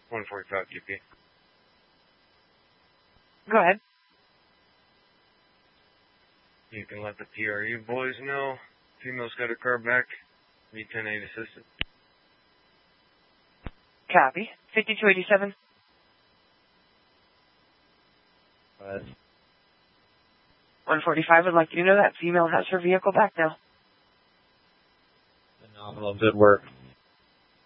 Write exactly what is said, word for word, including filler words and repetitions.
one forty-five Q P. Go ahead. You can let the P R U boys know. Female's got her car back. Need ten eight assisted. Copy. fifty-two eighty-seven. But one forty-five would like you to know that female has her vehicle back now. phenomenal. Good work.